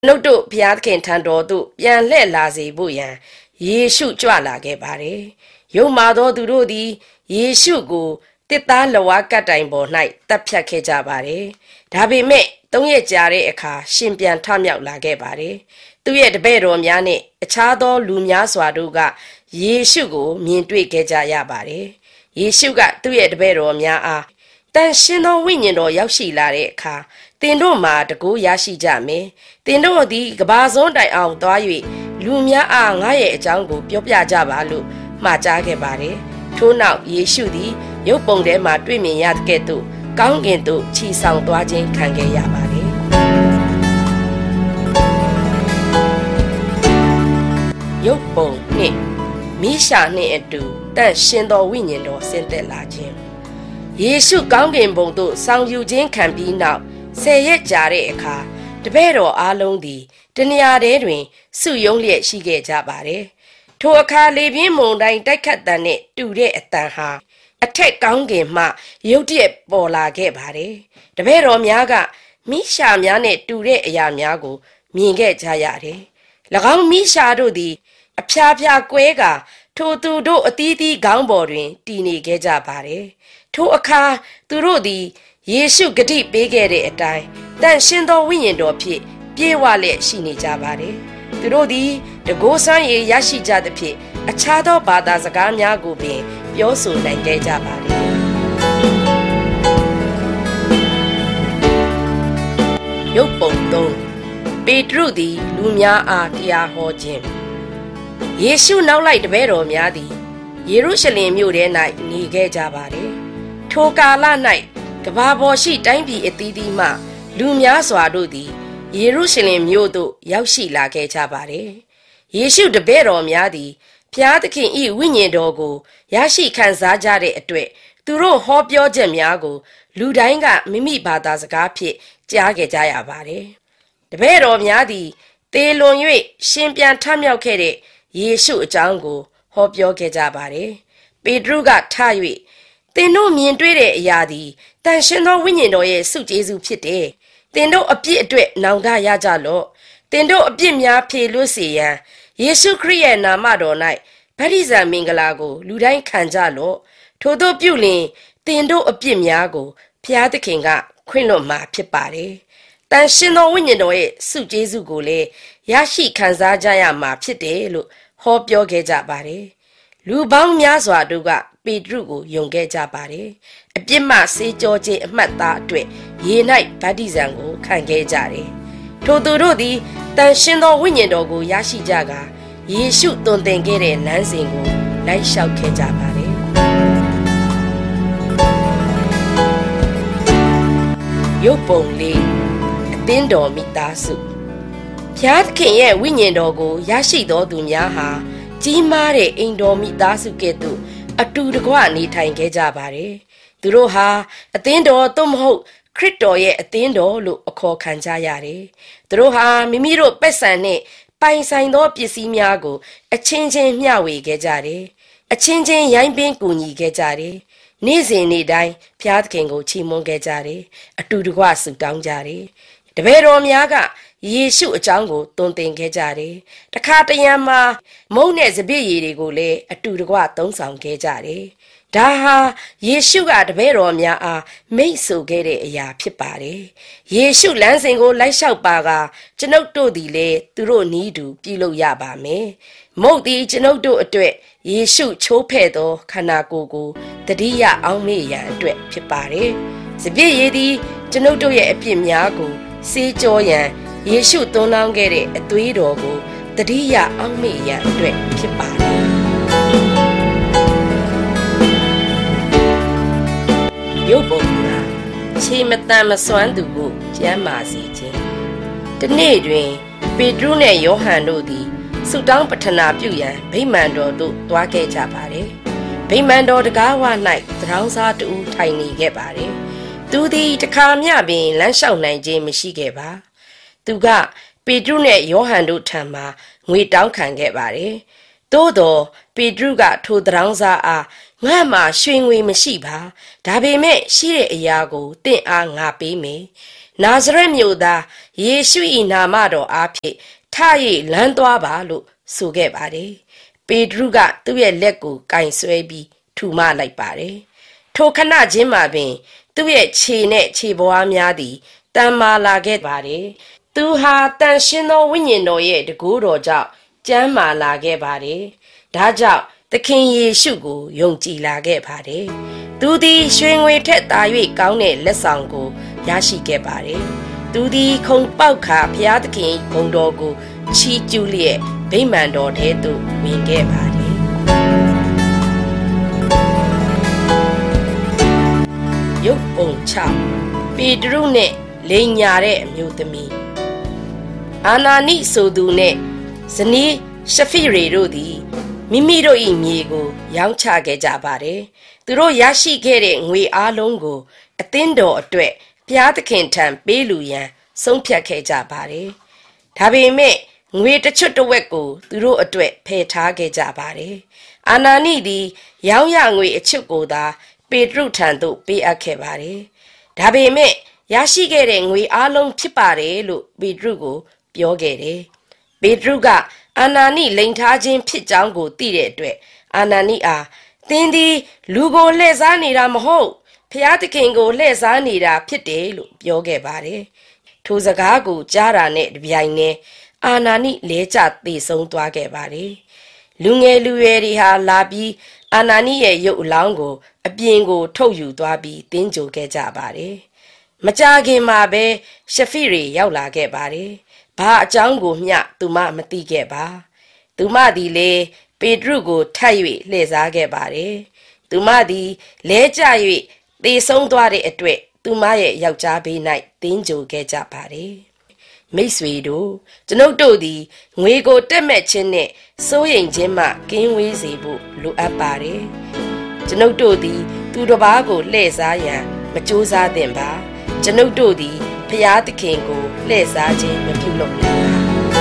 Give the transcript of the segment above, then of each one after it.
နှုတ်တို့ဘုရားသခင်ထံတော်သို့ပြန်လှည့်လာစေဖို့ရန်ယေရှုကြွလာခဲ့ပါတယ်။ယုံမာသောသူတို့သည်ယေရှုကိုတစ်သားလဝါကတ်တိုင်ပေါ်၌တပ်ဖြတ်ခဲ့ကြပါတယ်။ဒါပေမဲ့3 ရက်ကြာတဲ့အခါရှင်ပြန်ထမြောက်လာခဲ့ပါတယ်။သူရဲ့တပည့်တော်များနဲ့အခြားသောလူများစွာတို့ကယေရှုကိုမြင်တွေ့ခဲ့ကြရပါတယ်။ယေရှုကသူ့ရဲ့တပည့်တော်များအားတန်ရှင်သောဝိညာဉ်တော်ရောက်ရှိလာတဲ့အခါသင်တို့မှာတကူရရှိကြမယ်။သင်တို့သည်ကဘာစွန်းတိုင်အောင်သွား၍လူများအားငါရဲ့အကြောင်းကိုပြောပြကြပါလို့မှာကြားခဲ့ပါတယ်။ထို့နောက်ယေရှုသည်ရုပ်ပုံထဲမှာတွေ့မြင်ရတဲ့ကဲ့သို့ကောင်းကင်သို့ခြိဆောင်သွားခြင်းခံခဲ့ရပါတယ်။ရုပ်ပုံနှင့်မိရှာနှင့်အတူတန်ရှင်သောဝိညာဉ်တော်ဆင်းသက်လာခြင်းယေရှုကောင်းကင်ဘုံသို့ဆောင်ယူခြင်းခံပြီးနောက်10 ရက်ကြာတဲ့အခါတပည့်တော်အားလုံးသည်တနေရာထဲတွင်စုယုံလျက်ရှိခဲ့ကြပါတယ်။ထိုအခါလေပြင်းမုန်တိုင်းတိုက်ခတ်တန်နဲ့တူတဲ့အတန်ဟာအထက်ကောင်းကင်မှရုတ်တရက်ပေါ်လာခဲ့ပါတယ်။တပည့်တော်များကမိရှာများနဲ့တူတဲ့အရာများကိုမြင်ခဲ့ကြရတယ်။၎င်းမိရှာတို့သည်အဖျားဖျားကွဲကာထိုသူတို့အသီးသီးခေါင်းပေါ်တွင်တည်နေခဲ့ကြပါတယ်။ထိုအခါသူတို့သည်ယေရှုဂတိပေးခဲ့တဲ့အတိုင်းတန်ရှင်သောဝိညာဉ်တော်ဖြင့်ပြေဝလျက်ရှိနေကြပါတယ်။သူတို့သည်တကိုးဆန်းရည်ရရှိကြသဖြင့်အခြားသောဘာသာစကားများကိုပင်ပြောဆိုနိုင်ခဲ့ကြပါတယ်။ရုပ်ပုံ3ပေတရုသည်လူများအားတရားဟောခြင်းယေရှုနောက်လိုက်တပည့်တော်များသည်ယေရုရှလင်မြို့ထဲ၌နေခဲ့ကြပါတယ်။ထိုကာလ၌ကဘာပေါ်ရှိတိုင်းပြည်အသီးသီးမှလူများစွာတို့သည်ယေရုရှလင်မြို့သို့ရောက်ရှိလာခဲ့ကြပါတယ်။ယေရှုတပည့်တော်များသည်ဘုရားသခင်၏ဝိညာဉ်တော်ကိုရရှိခံစားကြတဲ့အတွက်သူတို့ဟောပြောချက်များကိုလူတိုင်းကမိမိဘာသာစကားဖြင့်ကြားခဲ့ကြရပါတယ်။တပည့်တော်များသည်သေလွန်၍ရှင်ပြန်ထမြောက်ခဲ့တဲ့ယေရှုအကြောင်းကိုဟောပြောခဲ့ကြပါတယ်။ပေတရုကထ၍သင်တို့မြင်တွေ့တဲ့အရာသည်တန်ရှင်သောဝိညာဉ်တော်ရဲ့ဆုကျေးဇူးဖြစ်တယ်။သင်တို့အပြစ်အတွက်နောင်တရကြလော့။သင်တို့အပြစ်များဖြေလွတ်စေရန်ယေရှုခရစ်ရဲ့နာမတော်၌ဗတ္တိဇံမင်္ဂလာကိုလူတိုင်းခံကြလော့။ထို့သောပြုလျှင်သင်တို့အပြစ်များကိုဘုရားသခင်ကခွင့်လွှတ်မှာဖြစ်ပါတယ်။တန်ရှင်သောဝိညာဉ်တော်ရဲ့ဆုကျေးဇူးကိုလည်းရရှိခံစားကြရမှာဖြစ်တယ်လို့ဟောပြောခဲ့ကြပါတယ်။လူပေါင်းများစွာတို့ကပေတရုကိုယုံခဲ့ကြပါတယ်။အပြစ်မှဆေးကြောခြင်းအမှတ်သားအတွက်ရေ၌ဗတ္တိဇံကိုခံခဲ့ကြတယ်။ထိုသူတို့သည်တန်ရှင်သောဝိညာဉ်တော်ကိုရရှိကြကာယေရှုသွန်သင်ခဲ့တဲ့လမ်းစဉ်ကိုလိုက်လျှောက်ခဲ့ကြပါတယ်။ရုပ်ပုံလေးအသင်းတော်မိသားစုဘုရားသခင်ရဲ့ဝိညာဉ်တော်ကိုရရှိသောသူများဟာကြီးမားတဲ့အိမ်တော်မိသားစုကဲ့သို့အတူတကွနေထိုင်ခဲ့ကြပါတယ်။သူတို့ဟာအသင်းတော်သို့မဟုတ်ခရစ်တော်ရဲ့အသင်းတော်လို့အခေါ်ခံကြရတယ်။သူတို့ဟာမိမိတို့ပက်ဆံနဲ့ပိုင်ဆိုင်သောပစ္စည်းများကိုအချင်းချင်းမျှဝေခဲ့ကြတယ်။အချင်းချင်းရိုင်းပင်းကူညီခဲ့ကြတယ်။နေ့စဉ်နေ့တိုင်းဘုရားသခင်ကိုချီးမွမ်းခဲ့ကြတယ်။အတူတကွဆုတောင်းကြတယ်။တပည့်တော်များကယေရှုအကြောင်းကိုသွန်သင်ခဲ့ကြတယ်။တခါတရံမှာမုန့်နဲ့စပျစ်ရည်တွေကိုလည်းအတူတကွသုံးဆောင်ခဲ့ကြတယ်။ဒါဟာယေရှုကတပည့်တော်များအားမိန့်ဆိုခဲ့တဲ့အရာဖြစ်ပါတယ်။ယေရှုလမ်းစဉ်ကိုလိုက်လျှောက်ပါကကျွန်ုပ်တို့သည်လည်းသူတို့နည်းတူပြုလုပ်ရပါမယ်။မုန့်သည်ကျွန်ုပ်တို့အတွက်ယေရှုချိုးဖဲ့သောခန္ဓာကိုယ်ကိုတတိယအောင်မေ့ရန်အတွက်ဖြစ်ပါတယ်။စပျစ်ရည်သည်ကျွန်ုပ်တို့ရဲ့အပြစ်များကိုဆေးကြောရန်ယေရှုသွန်းလောင်းခဲ့တဲ့အသွေးတော်ကိုတတိယအောင်မေ့ရန်အတွက်ဖြစ်ပါတယ်။ရုပ်ပုံမှာခြေမတန်မစွမ်းသူကိုကျမ်းမာစေခြင်းတနေ့တွင်ပေတရုနှင့်ယောဟန်တို့သည်ဆုတောင်းပဌနာပြုရန်ဗိမာန်တော်သို့တွားခဲ့ကြပါတယ်။ဗိမာန်တော်တကားဝ၌သရောင်းစားတူထိုင်နေခဲ့ပါတယ်။သူသည်တခါမျှပင်လမ်းလျှောက်နိုင်ခြင်းမရှိခဲ့ပါ။သူကပေတရုနဲ့ယောဟန်တို့ထံမှငွေတောင်းခံခဲ့ပါတယ်။သို့တော်ပေတရုကထိုသရောင်းစားအားငါမှရွှေငွေမရှိပါ။ဒါပေမဲ့ရှိတဲ့အရာကိုတင့်အားငါပေးမယ်။နာဇရက်မြို့သားယေရှု၏နာမတော်အားဖြင့်ထ၍လမ်းသွားပါလို့ဆိုခဲ့ပါတယ်ပေတရုကသူ့ရဲ့လက်ကိုကင်ဆွဲပြီးထူမလိုက်ပါတယ်ထိုခဏချင်းမှာပင်သူ့ရဲ့ခြေနဲ့ခြေပွားများသည်တန်မာလာခဲ့ပါတယ်သူဟာတန်ရှင်းသောဝိညာဉ်တော်ရဲ့တကူတော်ကြောင့်ကျမ်းမာလာခဲ့ပါတယ်ဒါကြောင့်သခင်ယေရှုကိုယုံကြည်လာခဲ့ပါတယ်သူသည်ရွှေငွေထက်သာ၍ကောင်းတဲ့လက်ဆောင်ကိုရရှိခဲ့ပါတယ်သူသည်ခုံပေါက်ခါဘုရားသခင်ဂုဏ်တော်ကိုချီးကျူးလျက်ဗိမာန်တော်ထဲသို့ဝင်ခဲ့ပါတယ်ရုပ်ပုံ6ပေတရုနဲ့လိန်ညာတဲ့အမျိုးသမီးအာနာနိဆိုသူနဲ့ဇနီးရှဖိရေတို့သည်မိမိတို့၏မြေကိုရောင်းချခဲ့ကြပါတယ်သူတို့ရရှိခဲ့တဲ့ငွေအားလုံးကိုအသင်းတော်အတွက်ဘုရားသခင်ထံပေးလူရန်ဆုံးဖြတ်ခဲ့ကြပါတယ်ဒါပေမဲ့ငွေတစ်ချွတ်တစ်ဝက်ကိုသူတို့အတွက်ဖယ်ထားခဲ့ကြပါတယ်အာနာနိသည်ရောင်းရငွေအချွတ်ကိုသာပေတရုထံသို့ပေးအပ်ခဲ့ပါတယ်ဒါပေမဲ့ရရှိခဲ့တဲ့ငွေအားလုံးဖြစ်ပါတယ်လို့ပေတရုကိုပြောခဲ့တယ်ပေတရုကအာနာနိလိန်ထားခြင်းဖြစ်ကြောင်းကိုသိတဲ့အတွက်အာနာနိအားသင်သည်လူကိုလှည့်စားနေတာမဟုတ်ဖျားသခင်ကိုလှည့်စားနေတာဖြစ်တယ်လို့ပြောခဲ့ပါတယ်ထိုစကားကိုကြားတာနဲ့တပြိုင်နက်အာနာနိလဲကျသေဆုံးသွားခဲ့ပါတယ်လူငယ်လူရွယ်တွေဟာလာပြီးအာနာနိရဲ့ရုပ်အလောင်းကိုအပြင်ကိုထုတ်ယူသွားပြီးတင်းကြိုခဲ့ကြပါတယ်မကြာခင်မှာပဲရှဖိရေရောက်လာခဲ့ပါတယ်ဘာအကြောင်းကိုမျှသူမမသိခဲ့ပါသူမသည်လေပေတရုကိုထပ်၍လှည့်စားခဲ့ပါတယ်သူမသည်လဲကျ၍သေဆုံးသွားတဲ့အတွက်သူမရဲ့ယောက်ျားဘေး၌တင်းကြိုခဲ့ကြပါတယ်မိတ်ဆွေတို့ကျွန်ုပ်တို့သည်ငွေကိုတက်မဲ့ခြင်းနဲ့စိုးရိမ်ခြင်းမှကင်းဝေးစေဖို့လိုအပ်ပါတယ်ကျွန်ုပ်တို့သည်သူတစ်ပါးကိုလှည့်စားရန်မကြိုးစားသင့်ပါကျွန်ုပ်တို့သည်ဖျားသခင်ကိုလှည့်စားခြင်းမပြုလုပ်နိုင်ပါ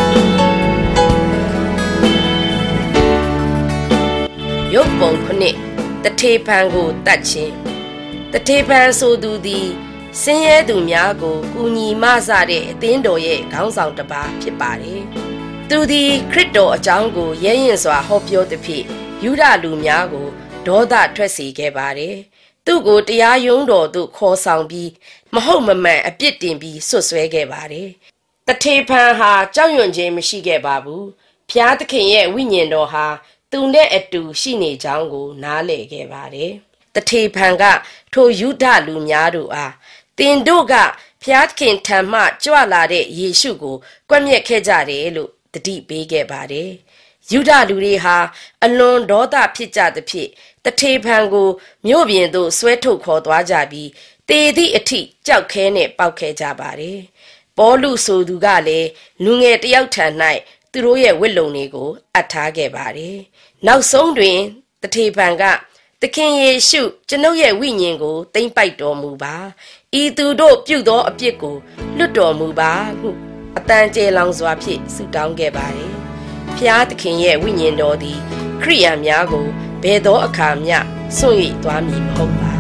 ရုပ်ပုံ9တထေဖန်ကိုတတ်ခြင်းတထေဖန်ဆိုသူသည်ဆင်းရဲသူများကိုကူညီမဆတဲ့အသင်းတော်ရဲ့ခေါင်းဆောင်တစ်ပါးဖြစ်ပါတယ်သူသည်ခရစ်တော်အကြောင်းကိုရဲရင်စွာဟောပြောသည်ဖြင့်ယူဒလူများကိုဒေါသထွက်စေခဲ့ပါတယ်သူ့ကိုတရားရုံးတော်သို့ခေါ်ဆောင်ပြီးမဟုတ်မမှန်အပြစ်တင်ပြီးဆွဆွဲခဲ့ပါတယ်တထေဖန်ဟာကြောက်ရွံ့ခြင်းမရှိခဲ့ပါဘူးဖျားသခင်ရဲ့ဝိညာဉ်တော်ဟာသူနဲ့အတူရှိနေကြောင်းကိုနားလည်ခဲ့ပါတယ်တထေဖန်ကထိုယူဒလူများတို့အားတင်တို့ကဖျားသခင်ထံမှကြွလာတဲ့ယေရှုကိုကွပ်မျက်ခဲ့ကြတယ်လို့တတိပေးခဲ့ပါတယ်ယူဒလူတွေဟာအလွန်ဒေါသဖြစ်ကြသဖြင့်တထေဖန်ကိုမြို့ပြင်သို့ဆွဲထုတ်ခေါ်သွားကြပြီးတေသည့်အထိကြောက်ခဲနဲ့ပေါက်ခဲ့ကြပါတယ်ပေါလုဆိုသူကလည်းလူငယ်တယောက်ထံ၌သူတို့ရဲ့ဝတ်လုံတွေကိုအပ်ထားခဲ့ပါတယ်နောက်ဆုံးတွင်တထေဖန်ကသခင်ယေရှုကျွန်ုပ်ရဲ့ဝိညာဉ်ကိုသိမ့်ပိုက်တော်မူပါဤသူတို့ပြုသောအပြစ်ကိုလွတ်တော်မူပါဟုအတန်ကျေလောင်စွာဖြင့်ဆုတောင်းခဲ့ပါတယ်ဖျားသခင်ရဲ့ဝိညာဉ်တော်သည်ခရိယာများကိုဘယ်သောအခါမျှစွန့်၍သွားမည်မဟုတ်ပါ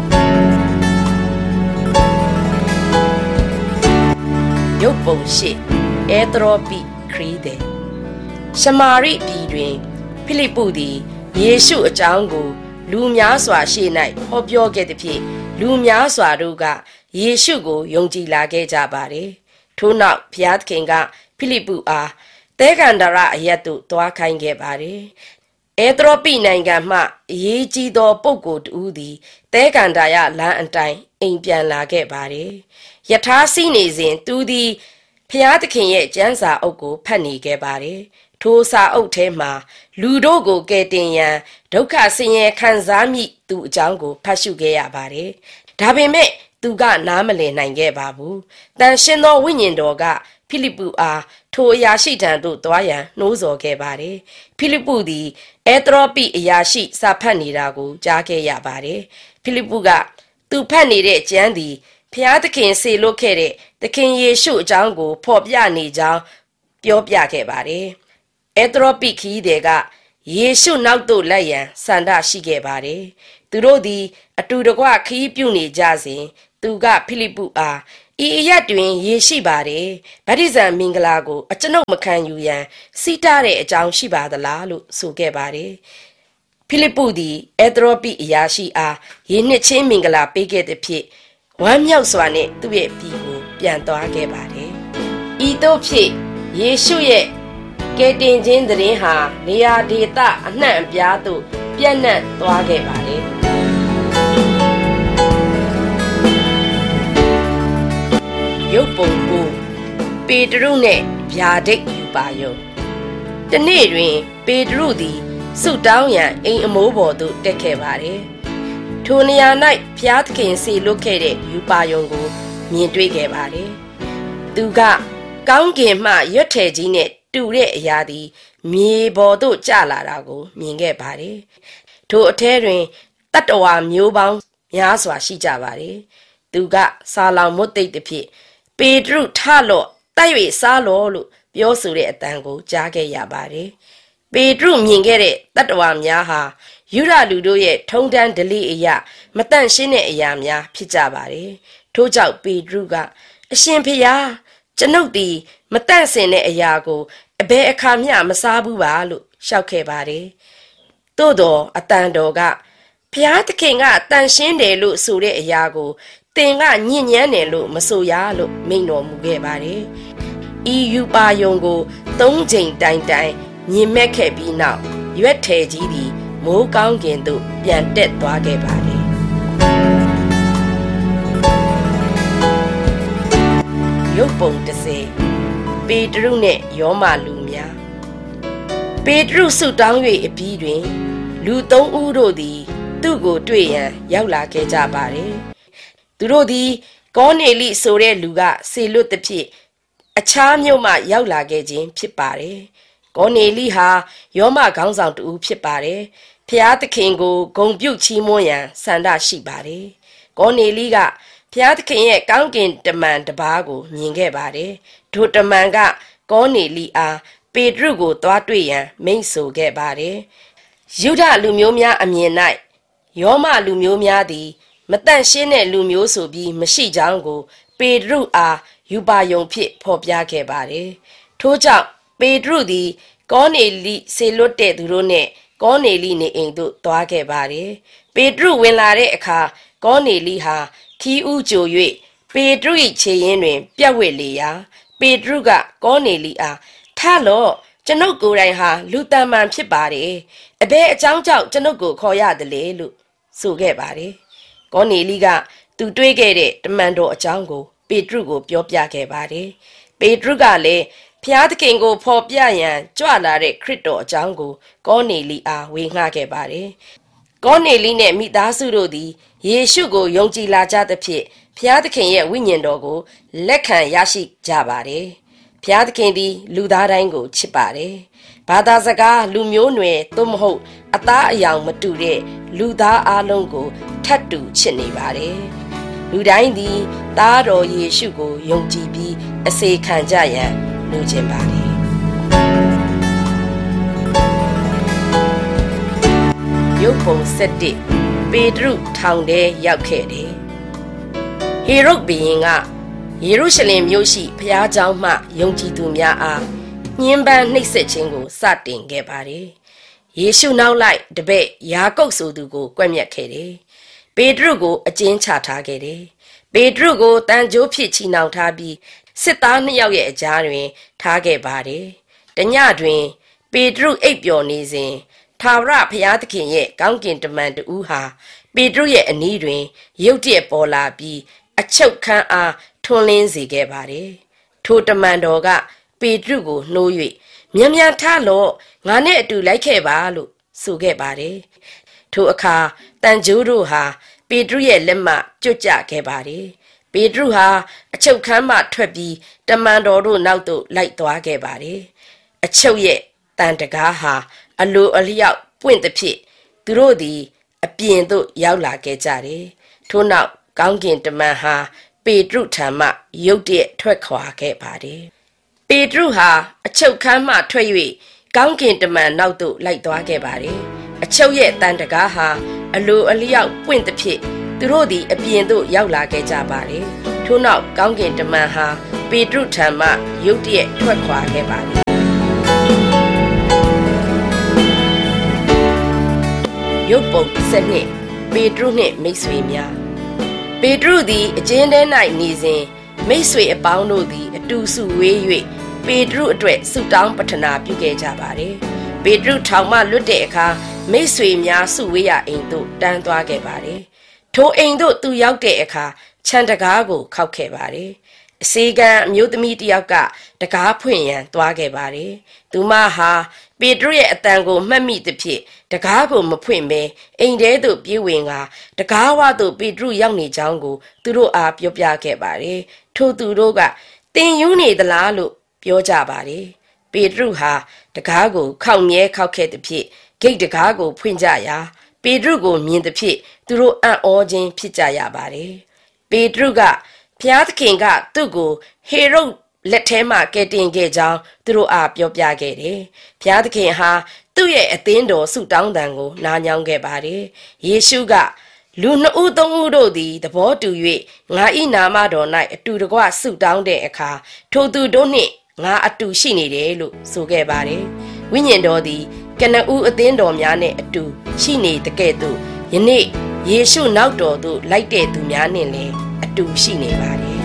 ရုပ်ပုံရှိအဲသရောပိခရီးသည်ရှမာရိပြည်တွင်ဖိလိပ္ပုသည်ယေရှုအကြောင်းကိုလူများစွာရှေ့၌ဟောပြောခဲ့သည်ဖြင့်လူများစွာတို့ကယေရှုကိုယုံကြည်လာခဲ့ကြပါတယ်ထို့နောက်ဘုရားသခင်ကဖိလိပ္ပုအားသဲကန္တာရအရပ်သို့သွားခိုင်းခဲ့ပါတယ်အဲသရောပိနိုင်ငံမှအရေးကြီးသောပုဂ္ဂိုလ်တူသည်သဲကန္တာရလမ်းအတိုင်းအိမ်ပြန်လာခဲ့ပါတယ်ယထာစီနေစဉ်သူသည်ဘုရားသခင်ရဲ့ကျမ်းစာအုပ်ကိုဖတ်နေခဲ့ပါတယ်ထိုစာအုပ်ထဲမှာလူတို့ကိုကယ်တင်ရန်ဒုက္ခဆင်းရဲခံစားမိသူအကြောင်းကိုဖတ်ရှုခဲ့ရပါတယ်ဒါပေမဲ့သူကနားမလည်နိုင်ခဲ့ပါဘူးတန်ရှင်သောဝိညာဉ်တော်ကဖိလိပ္ပုအားထိုအရာရှိထံသို့သွားရန်နှိုးဆော်ခဲ့ပါတယ်ဖိလိပ္ပုသည်အဲသရောပိအရာရှိစာဖတ်နေတာကိုကြားခဲ့ရပါတယ်ဖိလိပ္ပုကသူဖတ်နေတဲ့ကျမ်းသည်ဖျားသခင်စေလွတ်ခဲ့တဲ့သခင်ယေရှုအကြောင်းကိုဖော်ပြနေကြောင်းပြောပြခဲ့ပါတယ်အဲသရောပိခီးတဲ့ကယေရှုနောက်သို့လိုက်ရန်ဆန္ဒရှိခဲ့ပါတယ်သူတို့သည်အတူတကွခီးပြုနေကြစဉ်သူကဖိလိပ္ပုအားဤအရက်တွင်ရေရှိပါတယ်ဗတ္တိဇံမင်္ဂလာကိုအကျွန်ုပ်မခံယူရန်စီးတားတဲ့အကြောင်းရှိပါသလားလို့ဆိုခဲ့ပါတယ်ဖိလိပ္ပုသည်အဲသရောပိအရာရှိအားရေနှစ်ချင်းမင်္ဂလာပေးခဲ့သည်ဖြစ်ဝမ်းမြောက်စွာနဲ့သူ့ရဲ့ပြည်ကိုပြန်သွားခဲ့ပါတယ်ဤသို့ဖြစ်ယေရှုရဲ့ကယ်တင်ခြင်းသတင်းဟာနေရာဒေသအနှံ့အပြားသို့ပြန့်နှံ့သွားခဲ့ပါတယ်ရုပ်ပုံကိုပေတရုနှင့်ဗျာဒိတ်ယူပါယုံတနေ့တွင်ပေတရုသည်ဆုတောင်းရန်အိမ်အမိုးပေါ်သို့တက်ခဲ့ပါတယ်ထိုနေရာ၌ဘုရားသခင်စေလွတ်ခဲ့တဲ့ယူပါယုံကိုမြင်တွေ့ခဲ့ပါတယ်သူကကောင်းကင်မှရွက်ထည်ကြီးနဲ့တူတဲ့အရာသည်မြေပေါ်သို့ကျလာတာကိုမြင်ခဲ့ပါတယ်ထိုအထဲတွင်တတ္တဝါမျိုးပေါင်းများစွာရှိကြပါတယ်သူကဆာလောင်မွတ်သိပ်သည်ဖြင့်ပေတရုထလော့တိုက်၍စားလော့လို့ပြောဆိုတဲ့အတန်ကိုကြားခဲ့ရပါတယ်ပေတရုမြင်ခဲ့တဲ့တတ္တဝါများဟာယူဒလူတို့ရဲ့ထုံတန်းဓလေ့အရာမတန့်ရှင်းတဲ့အရာများဖြစ်ကြပါတယ်ထို့ကြောင့်ပေတရုကအရှင်ဖျားကျွန်ုပ်သည်မတန့်စင်တဲ့အရာကိုအဘယ်အခါမျှမစားဘူးပါလို့ရှောက်ခဲ့ပါတယ်သို့တော်အတန်တော်ကဘုရားသခင်ကတန်ရှင်းတယ်လို့ဆိုတဲ့အရာကိုသင်ကညဉ့်ညမ်းတယ်လို့မဆိုရလို့မိန့်တော်မူခဲ့ပါတယ်ဤယူပါယုံကို3ချိန်တိုင်တိုင်မြင်မဲ့ခဲ့ပြီးနောက်ရွက်ထည်ကြီးသည်မိုးကောင်းကင်သို့ပြန်တက်သွားခဲ့ပါတယ်ရုပ်ပုံ30ပေတရုနှင့်ယောမလူများပေတရုဆုတောင်း၍အပြီးတွင်လူ3ဦးတို့သည်သူ့ကိုတွေ့ရန်ရောက်လာခဲ့ကြပါတယ်သူတို့သည်ကောနေလိဆိုတဲ့လူကစေလွတ်သဖြင့်အခြားမြို့မှရောက်လာခဲ့ခြင်းဖြစ်ပါတယ်ကောနေလိဟာယောမခေါင်းဆောင်တူဖြစ်ပါတယ်ဖျားသခင်ကိုဂုဏ်ပြုချီးမွမ်းရန်ဆန္ဒရှိပါတယ်ကောနေလိကဖျားသခင်ရဲ့ကောင်းကင်တမန်တစ်ပါးကိုမြင်ခဲ့ပါတယ်ဒိုတမန်ကကောနေလိအားပေတရုကိုသွားတွေ့ရန်မိန့်ဆိုခဲ့ပါတယ်ယုဒလူမျိုးများအမြင်၌ယောမလူမျိုးများသည်မတန့်ရှင်းတဲ့လူမျိုးဆိုပြီးမရှိကြောင်းကိုပေတရုအားယူပါယုံဖြစ်ဖော်ပြခဲ့ပါတယ်ထို့ကြောင့်ပေတရုသည်ကောနေလိစေလွတ်တဲ့သူတို့နဲ့ကောနေလိနေအိမ်သို့သွားခဲ့ပါတယ်ပေတရုဝင်လာတဲ့အခါကောနေလိဟာခီးဥကြို၍ပေတရု၏ခြေရင်းတွင်ပြက်ဝစ်လေရာပေတရုကကောနေလိအားထလော့ကျွန်ုပ်ကိုယ်တိုင်ဟာလူတန်မှန်ဖြစ်ပါတယ်အဘယ်အကြောင်းကြောင့်ကျွန်ုပ်ကိုခေါ်ရတယ်လေလို့ဆိုခဲ့ပါတယ်ကောနေလိကသူတွေးခဲ့တဲ့တမန်တော်အကြောင်းကိုပေတရုကိုပြောပြခဲ့ပါတယ်ပေတရုကလည်းဖျားသခင်ကိုဖော်ပြရန်ကြွလာတဲ့ခရစ်တော်အကြောင်းကိုကောနေလိအားဝေငှခဲ့ပါတယ်ကောနေလိနဲ့မိသားစုတို့သည်ယေရှုကိုယုံကြည်လာကြသဖြင့်ဖျားသခင်ရဲ့ဝိညာဉ်တော်ကိုလက်ခံရရှိကြပါတယ်ဖျားသခင်သည်လူသားတိုင်းကိုချစ်ပါတယ်ဘာသာစကားလူမျိုးနွယ်သို့မဟုတ်အသားအယောင်မတူတဲ့လူသားအလုံးကိုထပ်တူချစ်နေပါတယ်လူတိုင်းသည်သားတော်ယေရှုကိုယုံကြည်ပြီးအစေခံကြရန်လိုချင်ပါတယ်ရုပ်ပုံ7ပေတရုထောင်ထဲရောက်ခဲ့တယ်ဟေရုဒ်ဘုရင်ကယေရုရှလင်မြို့ရှိဘုရားကျောင်းမှယုံကြည်သူများအားညှဉ်းပန်းနှိပ်စက်ခြင်းကိုစတင်ခဲ့ပါတယ်ယေရှုနောက်လိုက်တပည့်ယာကုပ်ဆိုသူကိုကွပ်မျက်ခဲ့တယ်ပေတရုကိုအကျဉ်းချထားခဲ့တယ်ပေတရုကိုတန်ကြိုးဖြစ်ချီနှောင်ထားပြီးစစ်သား2ယောက်ရဲ့အကြားတွင်ထားခဲ့ပါတယ်တညတွင်ပေတရုအိပ်ပျော်နေစဉ်ထာဝရဘုရားသခင်ရဲ့ကောင်းကင်တမန်တူဟာပေတရုရဲ့အနီးတွင်ရုတ်တရက်ပေါ်လာပြီးအချုပ်ခန်းအားထွန်းလင်းစေခဲ့ပါတယ်ထိုတမန်တော်ကပေတရုကိုနှိုး၍မြန်မြန်ထလော့ငါနဲ့အတူလိုက်ခဲ့ပါလို့ဆိုခဲ့ပါတယ်ထိုအခါတန်ကြိုးတို့ဟာပေတရုရဲ့လက်မှကျွတ်ကျခဲ့ပါတယ်ပေတရုဟာအချုပ်ခန်းမှထွက်ပြီးတမန်တော်တို့နောက်သို့လိုက်သွားခဲ့ပါတယ်အချုပ်ရဲ့တန်တကားဟာအလိုအလျောက်ပွင့်သဖြင့်သူတို့သည်အပြင်သို့ရောက်လာခဲ့ကြတယ်ထို့နောက်ကောင်းကင်တမန်ဟာပေတရုထံမှရုတ်တရက်ထွက်ခွာခဲ့ပါတယ်ပေတရုဟာအချုပ်ခန်းမှထွက်၍ကောင်းကင်တမန်နောက်သို့လိုက်သွားခဲ့ပါတယ်အချုပ်ရဲ့တန်တကားဟာအလိုအလျောက်ပွင့်သဖြင့်သူတို့သည်အပြင်သို့ရောက်လာခဲ့ကြပါတယ်ထို့နောက်ကောင်းကင်တမန်ဟာပေတရုထံမှရုတ်တရက်ထွက်ခွာခဲ့ပါသည်ရုပ်ပုံ7ပေတရုနှင့်မိတ်ဆွေများပေတရုသည်အကျဉ်းထဲ၌နေစဉ်မိတ်ဆွေအပေါင်းတို့သည်အတူစုဝေး၍ပေတရုအတွက်ဆုတောင်းပတ္ထနာပြုခဲ့ကြပါသည်ပေတရုထောင်မှလွတ်တဲ့အခါမိတ်ဆွေများစုဝေးရာအိမ်သို့တန်းသွားခဲ့ပါတယ်ထိုအိမ်သို့သူရောက်တဲ့အခါခြံတကားကိုခောက်ခဲ့ပါတယ်အစေခံအမျိုးသမီးတစ်ယောက်ကတကားဖွင့်ရန်သွားခဲ့ပါတယ်သူမဟာပေတရုရဲ့အတန်ကိုမှတ်မိသဖြင့်တကားကိုမဖွင့်ဘဲအိမ်ထဲသို့ပြေးဝင်ကတကားဝသို့ပေတရုရောက်နေကြောင်းကိုသူတို့အားပြောပြခဲ့ပါတယ်ထို့သူတို့ကတင်ယူနေသလားလို့ပြောကြပါတယ်ပေတရုဟာတကားကိုခောက်မြဲခောက်ခဲ့သဖြင့်ဂိတ်တကားကိုဖွင့်ကြရာပေတရုကိုမြင်သဖြင့်သူတို့အံ့ဩခြင်းဖြစ်ကြရပါတယ်ပေတရုကဘုရားသခင်ကသူ့ကိုဟေရုဒ်လက်ထဲမှာကယ်တင်ခဲ့ကြောင်းသူတို့အားပြောပြခဲ့တယ်ဘုရားသခင်ဟာသူ့ရဲ့အသင်းတော်ဆုတောင်းတန်ကိုနားညောင်းခဲ့ပါတယ်ယေရှုကလူ2ဦး3ဦးတို့သည်သဘောတူ၍ငါ၏နာမတော်၌အတူတကွဆုတောင်းတဲ့အခါထိုသူတို့နှင့်ငါအတူရှိနေတယ်လို့ဆိုခဲ့ပါတယ်ဝိညာဉ်တော်သည်ကနဦးအသင်းတော်များနဲ့အတူရှိနေတဲ့ကဲ့သို့ယနေ့ယေရှုနောက်တော်သို့လိုက်တဲ့သူများနှင့်လည်းအတူရှိနေပါတယ်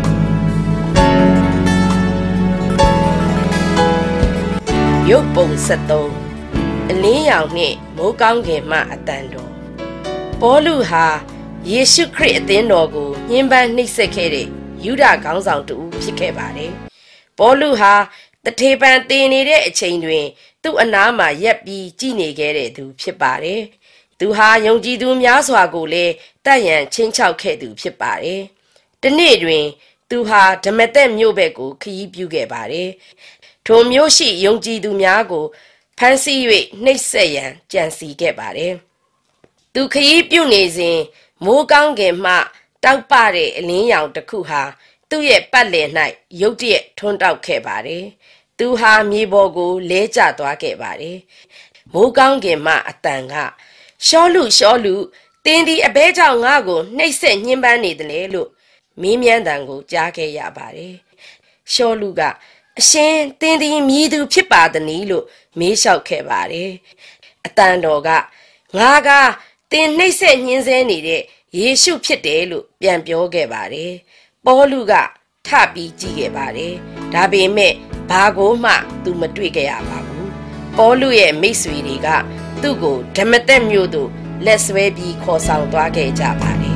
ရုပ်ပုံ73အလင်းရောင်နှင့်မိုးကောင်းကင်မှအတန်တော်ပေါလုဟာယေရှုခရစ်အသင်းတော်ကိုညှဉ်းပန်းနှိပ်စက်ခဲ့တဲ့ယူဒခေါင်းဆောင်တူဖြစ်ခဲ့ပါတယ်ပေါလုဟာတထေပံတင်နေတဲ့အချိန်တွင်သူ့အနားမှာရက်ပြီးကြည်နေခဲ့တဲ့သူဖြစ်ပါတယ်သူဟာယုံကြည်သူများစွာကိုလည်းတတ်ရန်ချင်းချောက်ခဲ့သူဖြစ်ပါတယ်တနေ့တွင်သူဟာဓမ္မသက်မြို့ဘက်ကိုခရီးပြုခဲ့ပါတယ်ထိုမြို့ရှိယုံကြည်သူများကိုဖမ်းဆီး၍နှိပ်စက်ရန်ကြံစည်ခဲ့ပါတယ်သူခရီးပြုနေစဉ်မိုးကောင်းကင်မှတောက်ပတဲ့အလင်းရောင်တစ်ခုဟာသူ့ရဲ့ပတ်လည်၌ရုတ်တရက်ထွန်းတောက်ခဲ့ပါတယ်သူဟာမြေပေါ်ကိုလဲကျသွားခဲ့ပါတယ်မိုးကောင်းကင်မှအတန်ကရှောလူတင်းဒီအဘဲကြောင့်ငါ့ကိုနှိပ်စက်ညှဉ်းပန်းနေတယ်လေလို့မင်းမြန်းတန်ကိုကြားခဲ့ရပါတယ်ရှောလူကအရှင်တင်းဒီမြည်သူဖြစ်ပါသနည်းလို့မေးလျှောက်ခဲ့ပါတယ်အတန်တော်ကငါကတင်းနှိပ်စက်ညှဉ်းဆဲနေတဲ့ယေရှုဖြစ်တယ်လို့ပြန်ပြောခဲ့ပါတယ်ပေါလုကထပြီးကြည့်ခဲ့ပါတယ်ဒါပေမဲ့ဘာကိုမှသူမတွေ့ခဲ့ရပါဘူးပေါလုရဲ့မိတ်ဆွေတွေကသူ့ကိုဓမ္မသက်မြို့သို့လက်ဆွဲပြီးခေါ်ဆောင်သွားခဲ့ကြပါတယ်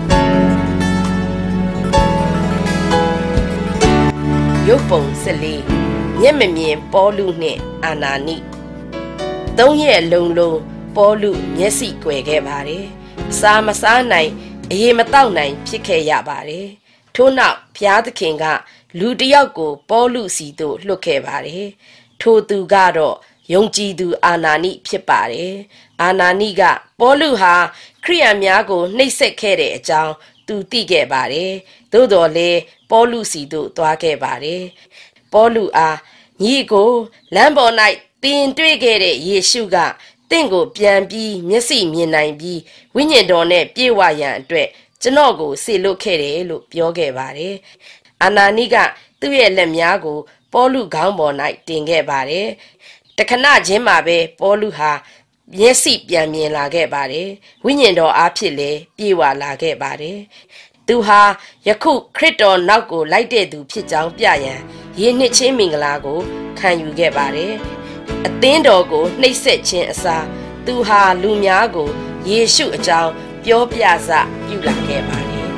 ရုပ်ပုံ14မျက်မမြင်ပေါလုနှင့်အာနာနိ3ရက်လုံးပေါလုမျက်စိကွယ်ခဲ့ပါတယ်စားမစားနိုင်အရေမတောက်နိုင်ဖြစ်ခဲ့ရပါတယ်ထို့နောက်ဘုရားသခင်ကလူတစ်ယောက်ကိုပေါလုစီသို့လွှတ်ခဲ့ပါတယ်ထိုသူကတော့ယုံကြည်သူအာနာနိဖြစ်ပါတယ်အာနာနိကပေါလုဟာခရိယန်များကိုနှိပ်စက်ခဲ့တဲ့အကြောင်းသူသိခဲ့ပါတယ်သို့တော်လည်းပေါလုစီသို့သွားခဲ့ပါတယ်ပေါလုအားညီကိုလမ်းပေါ်၌တင်တွေ့ခဲ့တဲ့ယေရှုကတင့်ကိုပြန်ပြီးမျက်စိမြင်နိုင်ပြီးဝိညာဉ်တော်နဲ့ပြည့်ဝရန်အတွက်ကျွန်တော်ကိုစေလွတ်ခဲ့တယ်လို့ပြောခဲ့ပါတယ်အာနာနိကသူ့ရဲ့လက်များကိုပေါလုခေါင်းပေါ်၌တင်ခဲ့ပါတယ်တခဏချင်းမှာပဲပေါလုဟာမျက်စိပြန်မြင်လာခဲ့ပါတယ်ဝိညာဉ်တော်အားဖြင့်လည်းပြေဝလာခဲ့ပါတယ်သူဟာယခုခရစ်တော်နောက်ကိုလိုက်တဲ့သူဖြစ်ကြောင်းပြရန်ယေနှစ်ချင်းမင်္ဂလာကိုခံယူခဲ့ပါတယ်အသင်းတော်ကိုနှိပ်စက်ခြင်းအစားသူဟာလူများကိုယေရှုအကြောင်းပြောပြစပြုလာခဲ့ပါတယ်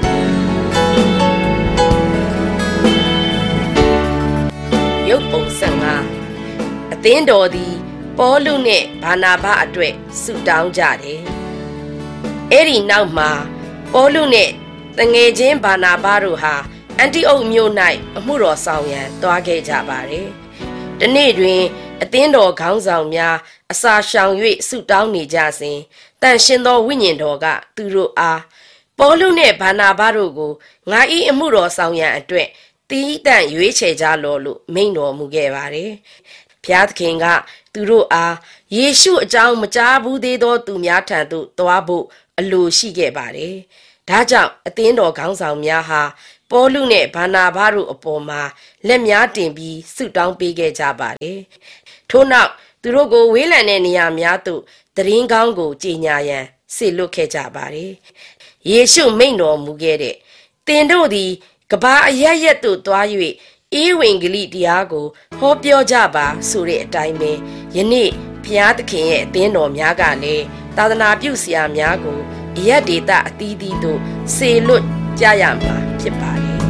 ရုပ်ပုံ15အသင်းတော်သည်ပေါလုနဲ့ဘာနာဘအတွက်ဆုတောင်းကြတယ်အဲ့ဒီနောက်မှာပေါလုနဲ့တငယ်ချင်းဘာနာဘတို့ဟာအန်တီအုတ်မြို့၌အမှုတော်ဆောင်ရန်သွားခဲ့ကြပါတယ်ဒီနေ့တွင်အသင်းတော်ခေါင်းဆောင်များအစာရှောင်၍ဆုတောင်းနေကြစဉ်တန်ရှင်သောဝိညာဉ်တော်ကသူတို့အားပေါလုနှင့်ဘာနာဘတို့ကိုငါ၏အမှုတော်ဆောင်ရန်အတွက်တီးတန့်ရွေးချယ်ကြလော့လို့မိန့်တော်မူခဲ့ပါတယ်ဘုရားသခင်ကသူတို့အားယေရှုအကြောင်းမကြားဘူးသေးသောသူများထံသို့သွားဖို့အလိုရှိခဲ့ပါတယ်ဒါကြောင့်အသင်းတော်ခေါင်းဆောင်များဟာပေါလုနဲ့ဘာနာဘတို့အပေါ်မှာလက်များတင်ပြီးဆုတောင်းပေးခဲ့ကြပါတယ်။ထို့နောက်သူတို့ကိုဝေးလံတဲ့နေရာများသို့သတင်းကောင်းကိုကြေညာရန်စေလွှတ်ခဲ့ကြပါတယ်။ယေရှုမိန့်တော်မူခဲ့တဲ့သင်တို့သည်ကမ္ဘာအရပ်ရပ်သို့သွား၍ဧဝံဂေလိတရားကိုဟောပြောကြပါဆိုတဲ့အတိုင်းပဲယနေ့ဘုရားသခင်ရဲ့အသင်းတော်များကလည်းသာသနာပြုဆရာများကိုအရပ်ဒေသအသီးသီးသို့စေလွှတ်ကြရမှာဖြစ်ပါတယ်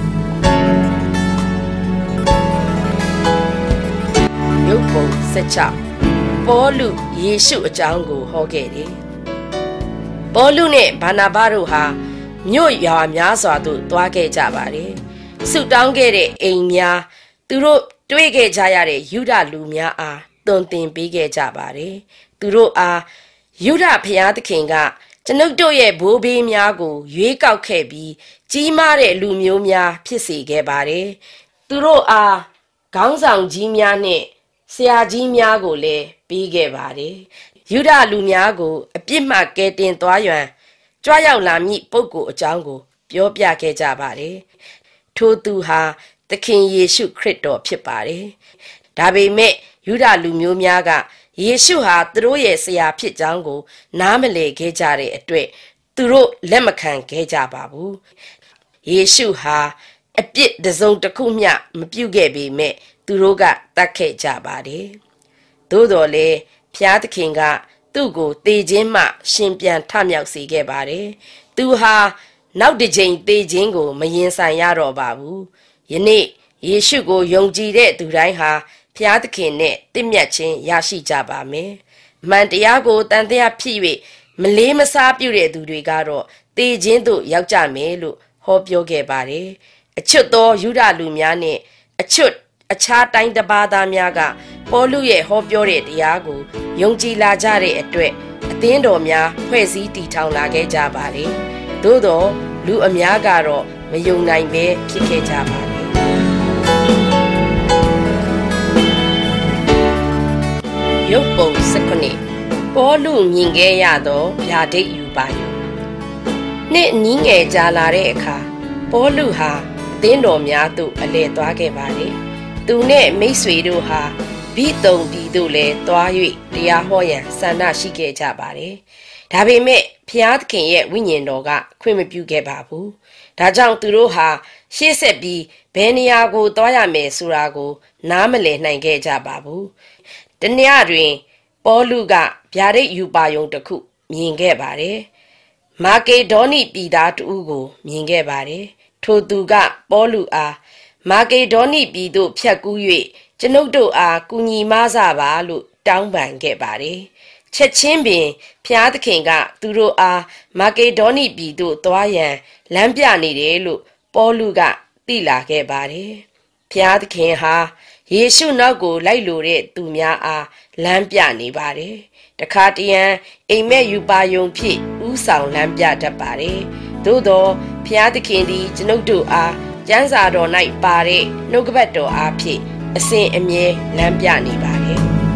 ။ရုပ်ပုံ16ပေါလုယေရှုအကြောင်းကိုဟောခဲ့တယ်။ပေါလုနဲ့ဘာနာဘတို့ဟာမြို့ရွာများစွာသို့သွားခဲ့ကြပါတယ်။ဆုတောင်းခဲ့တဲ့အိမ်များသူတို့တွေ့ခဲ့ကြရတဲ့ယုဒလူများအားသွန်သင်ပေးခဲ့ကြပါတယ်။သူတို့အားယုဒဘုရားသခင်ကကျွန်ုပ်တို့ရဲ့ဘိုးဘေးများကိုရွေးကောက်ခဲ့ပြီးကြီးမားတဲ့လူမျိုးများဖြစ်စေခဲ့ပါတယ်။သူတို့အားခေါင်းဆောင်ကြီးများနဲ့ဆရာကြီးများကိုလည်းပေးခဲ့ပါတယ်။ယုဒလူများကိုအပြစ်မှကယ်တင်သွားရန်ကြွရောက်လာမည့်ပုဂ္ဂိုလ်အကြောင်းကိုပြောပြခဲ့ကြပါတယ်။ထိုသူဟာသခင်ယေရှုခရစ်တော်ဖြစ်ပါတယ်။ဒါပေမဲ့ယုဒလူမျိုးများကယေရှုဟာသူတို့ရဲ့ဆရာဖြစ်ကြောင်းကိုနားမလည်ခဲ့ကြတဲ့အတွက်သူတို့လက်မခံခဲ့ကြပါဘူး။ယေရှုဟာအပြစ်တစ်စုံတစ်ခုမျှမပြုခဲ့ပေမဲ့သူတို့ကတတ်ခဲ့ကြပါတယ်။သို့တော်လည်းဘုရားသခင်ကသူ့ကိုသေခြင်းမှရှင်ပြန်ထမြောက်စေခဲ့ပါတယ်။သူဟာနောက်တစ်ကြိမ်သေခြင်းကိုမရင်ဆိုင်ရတော့ပါဘူး။ယနေ့ယေရှုကိုယုံကြည်တဲ့သူတိုင်းဟာဘုရားသခင်နဲ့တင့်မြတ်ခြင်းရရှိကြပါမယ်။မှန်တရားကိုတန်တရားဖြစ်၍မလေးမစားပြုတဲ့သူတွေကတော့သေခြင်းသို့ရောက်ကြမယ်လို့ဟောပြောခဲ့ပါတယ်။အချွတ်သောယုဒလူများနဲ့အချွတ်အခြားတိုင်းတစ်ပါးသားများကပေါလုရဲ့ဟောပြောတဲ့တရားကိုယုံကြည်လာကြတဲ့အတွက်အသင်းတော်များဖွဲ့စည်းတည်ထောင်လာခဲ့ကြပါတယ်။သို့သောလူအများကတော့မယုံနိုင်ပဲဖြစ်ခဲ့ကြပါတယ်။ရုပ်ပုံ19ပေါလုမြင်ခဲ့ရသောဗျာဒိတ်ယူပါယုနှစ်နီးငယ်ကြာလာတဲ့အခါပေါလုဟာအသင်းတော်များသို့အလည်သွားခဲ့ပါတယ်။သူနဲ့မိတ်ဆွေတို့ဟာဘိသုန်ပြည်သို့လည်းသွား၍တရားဟောရန်ဆန္ဒရှိခဲ့ကြပါတယ်။ဒါပေမဲ့ဘုရားသခင်ရဲ့ဝိညာဉ်တော်ကခွင့်မပြုခဲ့ပါဘူး။ဒါကြောင့်သူတို့ဟာရှေ့ဆက်ပြီးဘယ်နေရာကိုသွားရမယ်ဆိုတာကိုနားမလည်နိုင်ခဲ့ကြပါဘူး။တနေ့တွင်ပေါလုကဗျာဒိတ်ယူပါယုံတစ်ခုမြင်ခဲ့ပါတယ်။မာကေဒေါနိပြည်သားတူကိုမြင်ခဲ့ပါတယ်။ထိုသူကပေါလုအားမာကေဒေါနိပြည်သို့ဖြတ်ကူး၍ကျွန်ုပ်တို့အားကူညီမဆပါလို့တောင်းပန်ခဲ့ပါတယ်။ချက်ချင်းပင်ဖျားသခင်ကသူတို့အားမာကေဒေါနိပြည်သို့သွားရန်လမ်းပြနေတယ်လို့ပေါလုကသိလာခဲ့ပါတယ်။ဖျားသခင်ဟာယေရှုနောက်ကိုလိုက်လိုတဲ့သူများအားလမ်းပြနေပါတယ်။တခါတရံအိမ်မက်ယူပါယုံဖြစ်ဥဆောင်လမ်းပြတတ်ပါတယ်။သို့သောဖျားသခင်သည်ကျွန်ုပ်တို့အားကျမ်းစာတော်၌ပါတဲ့နှုတ်ကပတ်တော်အားဖြင့်အစဉ်အမြဲလမ်းပြနေပါတယ်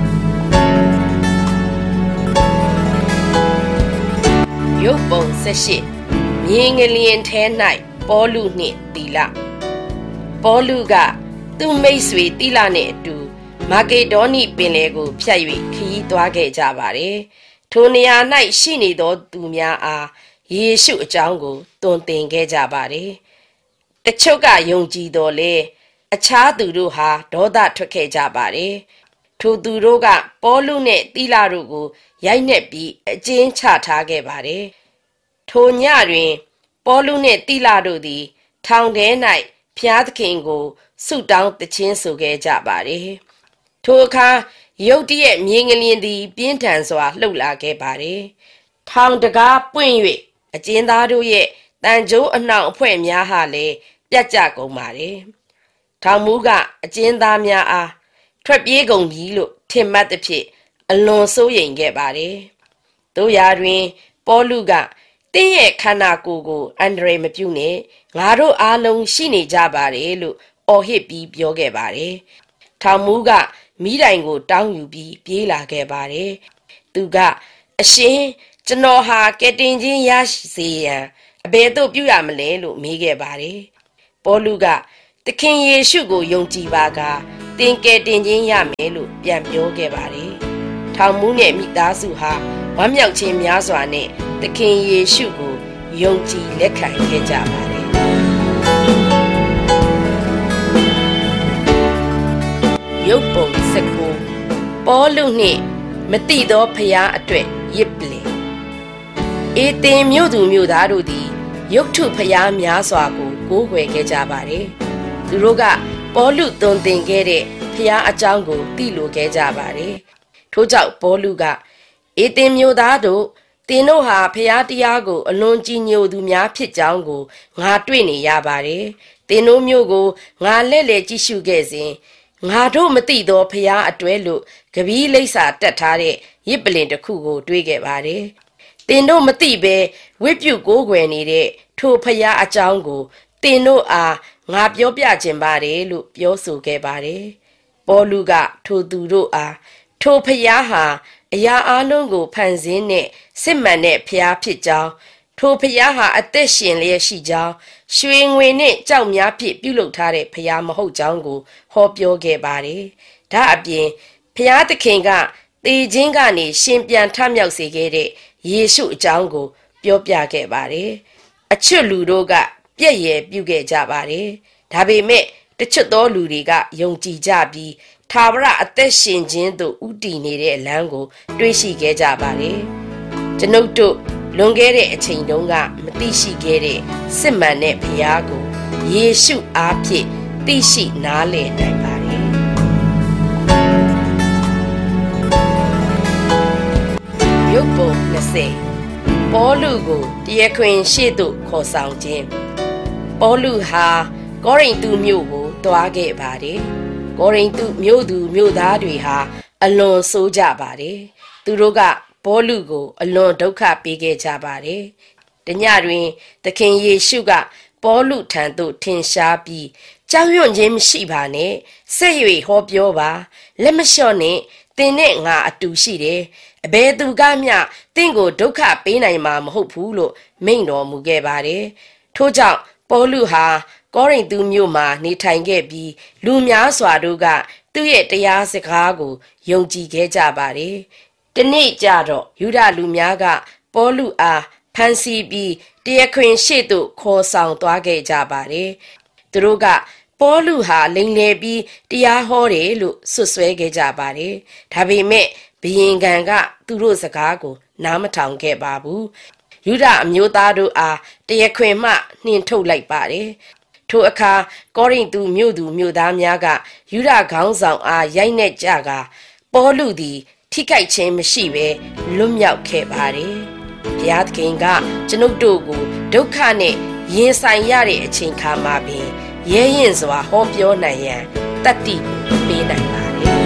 ။ရုပ်ပုံ18မြင်းငလျင်ထဲ၌ပေါလုနှင့်သီလပေါလုကသူ့မိတ်ဆွေသီလနှင့်အတူမာကေဒေါနိပင်လယ်ကိုဖြတ်၍ခရီးသွားခဲ့ကြပါတယ်။ထိုနေရာ၌ရှိနေသောသူများအားယေရှုအကြောင်းကိုသွန်သင်ခဲ့ကြပါတယ်။တချို့ကယုံကြည်တော်လဲအခြားသူတို့ဟာဒေါသထွက်ခဲ့ကြပါတယ်။ထိုသူတို့ကပေါလုနဲ့သီလတို့ကိုရိုက်နှက်ပြီးအကျဉ်းချထားခဲ့ပါတယ်။ထိုညတွင်ပေါလုနဲ့သီလတို့သည်ထောင်ထဲ၌ဖျားသခင်ကိုဆုတောင်းသခြင်းဆိုခဲ့ကြပါတယ်။ထိုအခါရုတ်တရက်မြေငလျင်သည်ပြင်းထန်စွာလှုပ်လာခဲ့ပါတယ်။ထောင်တကားပွင့်၍အကျဉ်းသားတို့ရဲ့တန်ကြိုးအနှောင်အဖွဲ့များဟာလည်းပြတ်ကျကုန်ပါတယ်။ထောင်မူးကအကျဉ်းသားများအားထွက်ပြေးကုန်ပြီလို့ထင်မှတ်သဖြင့်အလွန်စိုးရိမ်ခဲ့ပါတယ်။တို့ရာတွင်ပေါလုကတင်းရဲ့ခန္ဓာကိုယ်ကိုအန္တရာယ်မပြုနဲ့ငါတို့အားလုံးရှိနေကြပါတယ်လို့အော်ဟစ်ပြီးပြောခဲ့ပါတယ်။ထောင်မူးကမိတိုင်ကိုတောင်းယူပြီးပြေးလာခဲ့ပါတယ်။သူကအရှင်ကျွန်တော်ဟာကဲတင်ချင်းရစေရန်အဘယ်သို့ပြုရမလဲလို့မေးခဲ့ပါတယ်ပေါလုကသခင်ယေရှုကိုယုံကြည်ပါကသင်ကယ်တင်ခြင်းရမယ်လို့ပြန်ပြောခဲ့ပါတယ်။ထောင်မှုနဲ့မိသားစုဟာဝမ်းမြောက်ခြင်းများစွာနဲ့သခင်ယေရှုကိုယုံကြည်လက်ခံခဲ့ကြပါတယ်။ရုပ်ပုံ19ပေါလုနှင့်မတိသောဖျားအတွက်ရစ်ပလင်အေသင်မြို့သူမြို့သားတို့သည်ရုပ်ထုဖျားများစွာကိုကိုးကွယ်ခဲ့ကြပါတယ်။သူတို့ကပေါလုသွန်သင်ခဲ့တဲ့ဖျားအကြောင်းကိုသိလိုခဲ့ကြပါတယ်။ထို့ကြောင့်ပေါလုကအေသင်မြို့သားတို့သင်တို့ဟာဖျားတရားကိုအလွန်ကြည်ညိုသူများဖြစ်ကြောင်းကိုငါတွေ့နေရပါတယ်။သင်တို့မြို့ကိုငါလဲ့လဲ့ကြည့်ရှုခဲ့စဉ်ငါတို့မသိသောဖျားအတွဲလို့ကပီးလိပ်စာတက်ထားတဲ့ရစ်ပလင်တစ်ခုကိုတွေ့ခဲ့ပါတယ်။သင်တို့မသိဘဲဝိပုကိုးကွယ်နေတဲ့ထိုဖျားအကြောင်းကိုသင်တို့အားငါပြောပြခြင်းပါတယ်လို့ပြောဆိုခဲ့ပါတယ်။ပေါလုကထိုသူတို့အားထိုဖျားဟာအရာအလုံးကိုဖန်ဆင်းတဲ့စစ်မှန်တဲ့ဖျားဖြစ်ကြောင်းထိုဖျားဟာအသက်ရှင်လျက်ရှိကြောင်းရွှေငွေနဲ့ကြောက်များဖြင့်ပြုလုပ်ထားတဲ့ဖျားမဟုတ်ကြောင်းကိုဟောပြောခဲ့ပါတယ်။ဒါအပြင်ဖျားသခင်ကသေခြင်းကနေရှင်ပြန်ထမြောက်စေခဲ့တဲ့ယေရှုအကြောင်းကိုပြောပြခဲ့ပါတယ်။အချွတ်လူတို့ကပြည့်ရည်ပြုခဲ့ကြပါတယ်။ဒါပေမဲ့တချွတ်သောလူတွေကယုံကြည်ကြပြီးထာဝရအသက်ရှင်ခြင်းသို့ဥတည်နေတဲ့အလမ်းကိုတွေးရှိခဲ့ကြပါတယ်။ကျွန်ုပ်တို့လွန်ခဲ့တဲ့အချိန်တုန်းကမသိရှိခဲ့တဲ့စစ်မှန်တဲ့ဘုရားကိုယေရှုအားဖြင့်သိရှိနားလည်နိုင်ပါတယ်။ရုပ်ပုံ20ပေါလုကိုတရားခွင်ရှေ့သို့ခေါ်ဆောင်ခြင်းပေါလုဟာကောရိန္သုမြို့ကိုသွားခဲ့ပါတယ်။ကောရိန္သုမြို့သူမြို့သားတွေဟာအလွန်ဆိုးကြပါတယ်။သူတို့ကပေါလုကိုအလွန်ဒုက္ခပေးခဲ့ကြပါတယ်။တညတွင်သခင်ယေရှုကပေါလုထံသို့ထင်ရှားပြီးကြောက်ရွံ့ခြင်းမရှိပါနဲ့ဆက်၍ဟောပြောပါလက်မလျှော့နဲ့သင်နဲ့ငါအတူရှိတယ်အဘယ်သူကမျှသင်ကိုဒုက္ခပေးနိုင်မှာမဟုတ်ဘူးလို့မိန့်တော်မူခဲ့ပါတယ်။ထို့ကြောင့်ပေါလုဟာကောရိန္သုမြို့မှာနေထိုင်ခဲ့ပြီးလူများစွာတို့ကသူ့ရဲ့တရားစကားကိုယုံကြည်ခဲ့ကြပါတယ်။တနေ့ကျတော့ယူဒလူများကပေါလုအားဖမ်းဆီးပြီးတရားခွင်ရှေ့သို့ခေါ်ဆောင်သွားခဲ့ကြပါတယ်။သူတို့ကပေါလုဟာလိမ်လည်ပြီးတရားဟောတယ်လို့ဆွဆွဲခဲ့ကြပါတယ်။ဒါပေမဲ့ဘုရင်ခံကသူတို့စကားကိုနားမထောင်ခဲ့ပါဘူး။ယူဒအမျိုးသားတို့အားတရားခွင်မှနှင်ထုတ်လိုက်ပါတယ်။ထိုအခါကောရိန္သုမြို့သူမြို့သားများကယူဒခေါင်းဆောင်အားရိုက်နှက်ကြကပေါလုသည်ထိခိုက်ခြင်းမရှိဘဲလွတ်မြောက်ခဲ့ပါတယ်။ဘုရားသခင်ကကျွန်ုပ်တို့ကိုဒုက္ခနဲ့ရင်ဆိုင်ရတဲ့အချိန်ခါမှာပင်ရဲရင်စွာဟောပြောနိုင်ရန်တတ်သိပေးနိုင်ပါတယ်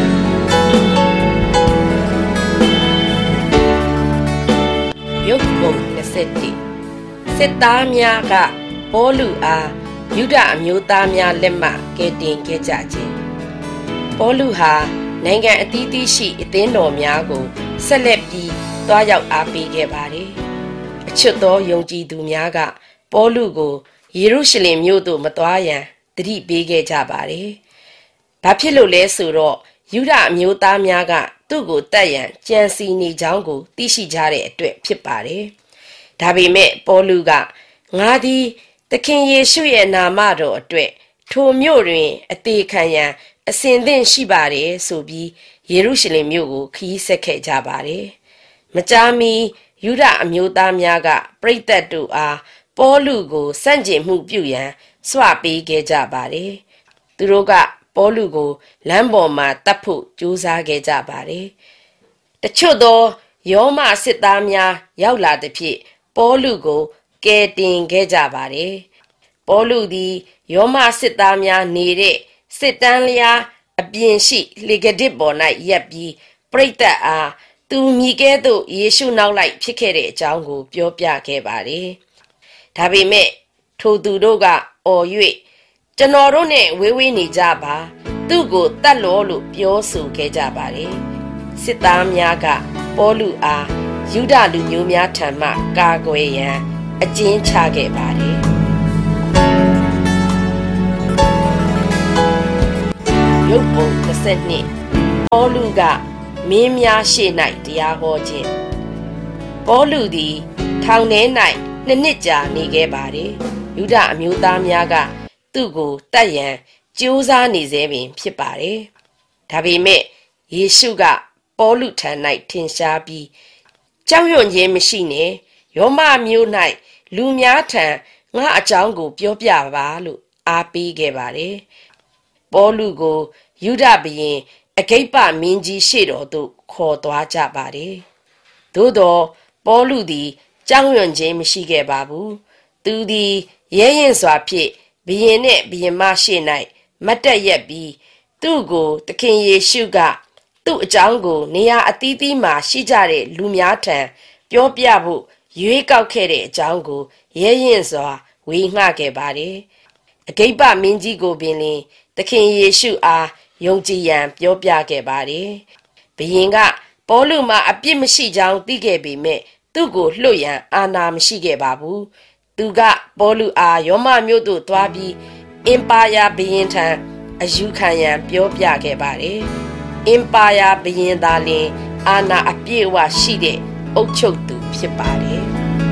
။ရုပ်ပုံ20စစ်သားများကပေါလုအားယူဒအမျိုးသားများလက်မှကယ်တင်ခဲ့ကြခြင်းပေါလုဟာနိုင်ငံအသီးသီးရှိအသင်းတော်များကိုဆက်လက်ပြီးတွားရောက်အားပေးခဲ့ပါတယ်။အချွတ်သောယုံကြည်သူများကပေါလုကိုယေရုရှလင်မြို့သို့မသွားရန်သတိပေးခဲ့ကြပါတယ်။ဘာဖြစ်လို့လဲဆိုတော့ယူဒအမျိုးသားများကသူ့ကိုတတ်ရန်ကြံစီနေကြောင်းကိုသိရှိကြတဲ့အတွက်ဖြစ်ပါတယ်။ဒါပေမဲ့ပေါလုကငါသည်သခင်ယေရှုရဲ့နာမတော်အတွက်ထိုမြို့တွင်အသေးခံရန်အစဉ်သင့်ရှိပါတယ်ဆိုပြီးယေရုရှလင်မြို့ကိုခရီးဆက်ခဲ့ကြပါတယ်။မကြာမီယူဒအမျိုးသားများကပရိသတ်တို့အားပေါလုကိုစန့်ကျင်မှုပြုရန်စွပေးခဲ့ကြပါတယ်။သူတို့ကပေါလုကိုလမ်းပေါ်မှာတတ်ဖို့ကြိုးစားခဲ့ကြပါတယ်။တချို့သောယောမစစ်သားများရောက်လာသည်ဖြင့်ပေါလုကိုကယ်တင်ခဲ့ကြပါတယ်။ပေါလုသည်ယောမစစ်သားများနေတဲ့စစ်တန်းလျားအပြင်ရှိလေကဒစ်ပေါ်၌ရပ်ပြီးပရိသတ်အားသူမိကဲ့သို့ယေရှုနောက်လိုက်ဖြစ်ခဲ့တဲ့အကြောင်းကိုပြောပြခဲ့ပါတယ်။ဒါပေမဲ့ထိုသူတို့ကအော်၍ကျွန်တော်တို့နဲ့ဝေးဝေးနေကြပါသူ့ကိုတတ်လို့ပြောဆိုခဲ့ကြပါတယ်။စစ်သားများကပေါလုအားယူဒလူမျိုးများထံမှကာကွယ်ရန်အကျဉ်းချခဲ့ပါတယ်။ရုပ်ပုံ32ပေါလုကမင်းများရှေ့၌တရားဟောခြင်းပေါလုသည်ထောင်ထဲ၌နှစ်ကြာနေခဲ့ပါတယ်ယုဒအမျိုးသားများကသူ့ကိုတတ်ရန်ကြိုးစားနေစေပင်ဖြစ်ပါတယ်ဒါပေမဲ့ယေရှုကပေါလုထံ၌ထင်ရှားပြီးကြောက်ရွံ့ခြင်းမရှိနဲ့ယောမမြို့၌လူများထံငါအကြောင်းကိုပြောပြပါလို့အားပေးခဲ့ပါတယ်ပေါလုကိုယုဒဘုရင်အဂိပ္ပမင်းကြီးရှေ့တော်သို့ခေါ်သွားကြပါတယ်သို့သောပေါလုသည်ကြောက်ရွံ့ခြင်းမရှိခဲ့ပါဘူးသူသည်ရဲရင်စွာဖြင့်ဘုရင်နှင့်ဘုရင်မရှေ့၌မတ်တက်ရက်ပြီးသူ့ကိုသခင်ယေရှုကသူ့အကြောင်းကိုနေရာအသီးသီးမှာရှိကြတဲ့လူများထံပြောပြဖို့ရွေးကောက်ခဲ့တဲ့အကြောင်းကိုရဲရင်စွာဝေငှခဲ့ပါတယ်အဂိပ္ပမင်းကြီးကိုပင်လင်သခင်ယေရှုအားယုံကြည်ရန်ပြောပြခဲ့ပါတယ်ဘုရင်ကပေါလုမှာအပြစ်မရှိကြောင်းသိခဲ့ပေမဲ့သူ့ကိုလွှတ်ရန်အာဏာမရှိခဲ့ပါဘူးသူကပေါလုအားယောမမြို့သို့သွားပြီးအင်ပါယာဘုရင်ထံအယူခံရန်ပြောပြခဲ့ပါတယ်အင်ပါယာဘုရင်သာလျှင်အာဏာအပြည့်အဝရှိတဲ့အုပ်ချုပ်သူဖြစ်ပါတယ်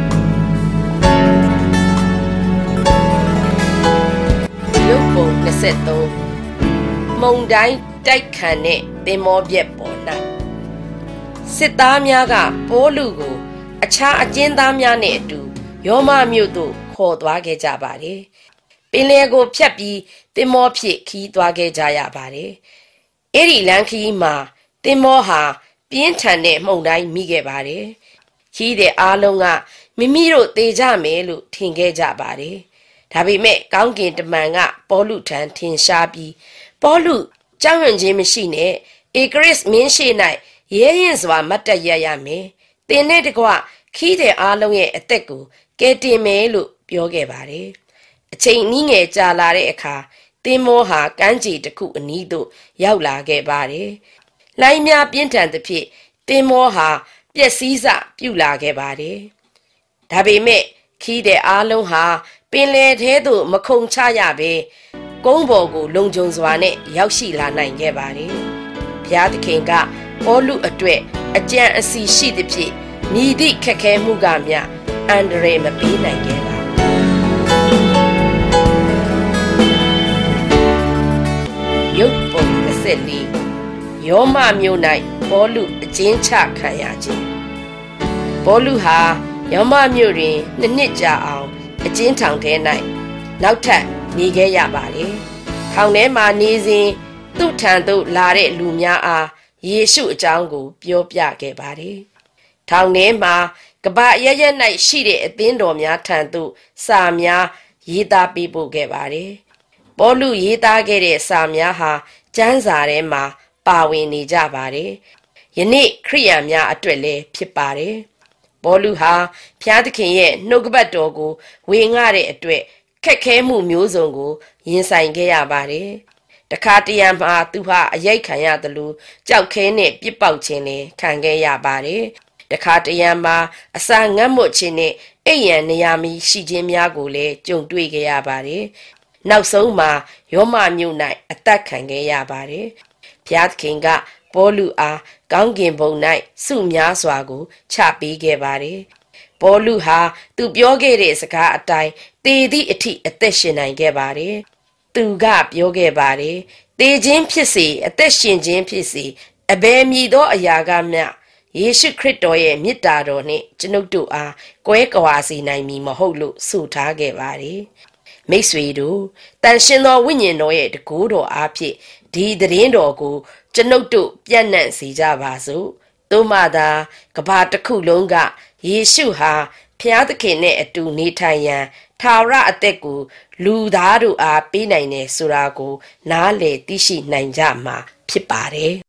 ရုပ်ပုံ23မုန်တိုင်းတိုက်ခတ်တဲ့သင်္ဘောပြက်ပေါ်၌စစ်သားများကပေါလုကိုအခြားအကျဉ်းသားများနဲ့အတူယောမမြို့သို့ခေါ်သွားခဲ့ကြပါတယ်ပင်လယ်ကိုဖြတ်ပြီးသင်္ဘောဖြင့်ခီးသွားခဲ့ကြရပါတယ်အဲ့ဒီလမ်းခီးမှာသင်္ဘောဟာပြင်းထန်တဲ့မှုန်တိုင်းမိခဲ့ပါတယ်ခီးတဲ့အားလုံးကမိမိတို့သေကြမယ်လို့ထင်ခဲ့ကြပါတယ်ဒါပေမဲ့ကောင်းကင်တမန်ကပေါလုထံထင်ရှားပြီးပေါလုကြောက်ရွံ့ခြင်းမရှိနဲ့ဧကရစ်မင်းရှိ၌ရဲရင်စွာမတ်တက်ရရမယ်သင်နဲ့တကွခီးတဲ့အားလုံးရဲ့အသက်ကိုကယ်တင်မယ်လို့ပြောခဲ့ပါတယ်အချိန်နည်းငယ်ကြာလာတဲ့အခါသင်္ဘောဟာကမ်းခြေတစ်ခုအနီးသို့ရောက်လာခဲ့ပါတယ်လိုင်းများပြင်းထန်သဖြင့်သင်္ဘောဟာပျက်စီးစပြုလာခဲ့ပါတယ်ဒါပေမဲ့ခီးတဲ့အားလုံးဟာပင်လယ်ထဲသို့မခုန်ချရဘဲကုန်းပေါ်ကိုလုံခြုံစွာနဲ့ရောက်ရှိလာနိုင်ခဲ့ပါတယ်ဘုရားသခင်ကပေါလုအတွက်အကြံအစီရှိသဖြင့်မြည်သည့်ခက်ခဲမှုကမျှအန္တရာယ်မပေးနိုင်ခဲ့ပါဘူးရုပ်ပုံ14ယောမမြို့၌ပေါလုအကျဉ်းချခံရခြင်းပေါလုဟာယောမမြို့တွင်နှစ်ကြာအောင်အကျဉ်းထောင်ထဲ၌နောက်ထပ်နေခဲ့ရပါတယ်ထောင်ထဲမှာနေစဉ်သူ့ထံသို့လာတဲ့လူများအားယေရှုအကြောင်းကိုပြောပြခဲ့ပါတယ်ထောင်ထဲမှာကပရရ၌ရှိတဲ့အသင်းတော်များထံသို့စာများရေးသားပေးပို့ခဲ့ပါတယ်ပေါလုရေးသားခဲ့တဲ့စာများဟာကျမ်းစာထဲမှာပါဝင်နေကြပါတယ်ယနေ့ခရိယန်များအတွက်လည်းဖြစ်ပါတယ်ပေါလုဟာဖျားသခင်ရဲ့နှုတ်ကပတ်တော်ကိုဝေငှတဲ့အတွက်ခက်ခဲမှုမျိုးစုံကိုရင်ဆိုင်ခဲ့ရပါတယ်တခါတရံမှာသူဟာအရိုက်ခံရသလိုကြောက်ခဲနဲ့ပြစ်ပေါက်ခြင်းလည်းခံခဲ့ရပါတယ်တခါတရံမှာအစာငတ်မွတ်ခြင်းနဲ့အိပ်ရန်နေရာမီရှိခြင်းများကိုလည်းကြုံတွေ့ခဲ့ရပါတယ်နောက်ဆုံးမှာယောမမြို့၌အသက်ခံခဲ့ရပါတယ်ဘုရားသခင်ကပေါလုအားကောင်းကင်ဘုံ၌ဆုများစွာကိုချပေးခဲ့ပါတယ်ပေါလုဟာသူပြောခဲ့တဲ့စကားအတိုင်းသေသည့်အထိအသက်ရှင်နိုင်ခဲ့ပါတယ်သူကပြောခဲ့ပါတယ်သေခြင်းဖြစ်စေအသက်ရှင်ခြင်းဖြစ်စေအဘယ်မည်သောအရာကမျှယေရှုခရစ်တော်ရဲ့မြတ်တာတော်နှင့်ကျွန်ုပ်တို့အားကွဲကွာစေနိုင်မည်မဟုတ်လို့ဆိုထားခဲ့ပါတယ်မိတ်ဆွေတို့တန်ရှင်သောဝိညာဉ်တော်ရဲ့တကူတော်အားဖြင့်ဒီသတင်းတော်ကိုကျွန်ုပ်တို့ပြန့်နှံ့စေကြပါစို့သို့မှသာကဘာတစ်ခုလုံးကယေရှုဟာဖျားသခင်နဲ့အတူနေထိုင်ရန်ထာဝရအသက်ကိုလူသားတို့အားပေးနိုင်တယ်ဆိုတာကိုနားလည်သိရှိနိုင်ကြမှာဖြစ်ပါတယ်